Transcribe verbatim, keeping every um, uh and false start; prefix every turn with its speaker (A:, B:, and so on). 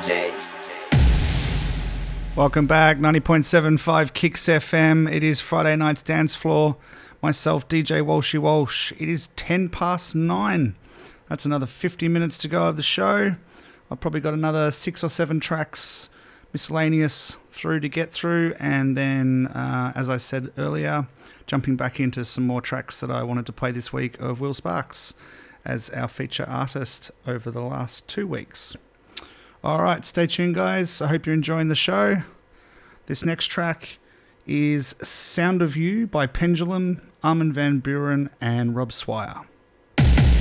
A: J.
B: Welcome back, ninety point seven five Kicks F M. It is Friday night's dance floor. Myself, D J Walshy Walsh. It is ten past nine. That's another fifty minutes to go of the show. I've probably got another six or seven tracks miscellaneous through to get through. And then, uh, as I said earlier, jumping back into some more tracks that I wanted to play this week of Will Sparks as our feature artist over the last two weeks. All right, stay tuned, guys. I hope you're enjoying the show. This next track is Sound of You by Pendulum, Armin van Buuren, and Rob Swire.